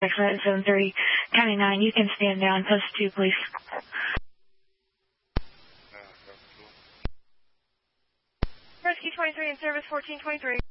at 730, County 9. You can stand down. Post 2, please. Rescue 23 in service, 1423.